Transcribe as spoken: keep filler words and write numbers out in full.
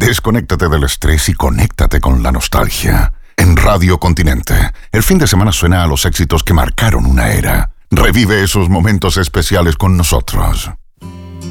Desconéctate del estrés y conéctate con la nostalgia. En Radio Continente, el fin de semana suena a los éxitos que marcaron una era. Revive esos momentos especiales con nosotros.